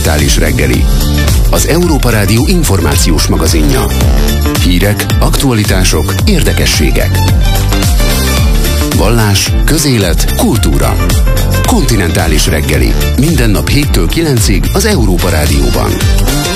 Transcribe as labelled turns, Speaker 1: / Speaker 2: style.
Speaker 1: Kontinentális reggeli, az Európa Rádió információs magazinja. Hírek, aktualitások, érdekességek. Vallás, közélet, kultúra. Kontinentális reggeli. Minden nap 7-től 9-ig az Európa Rádióban.